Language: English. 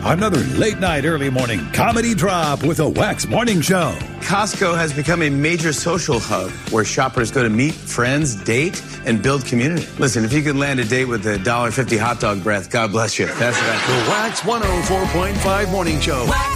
Another late night, early morning comedy drop with a Wax Morning Show. Costco has become a major social hub where shoppers go to meet friends, date, and build community. Listen, if you can land a date with a $1.50 hot dog breath, God bless you. That's that. The Wax 104.5 Morning Show.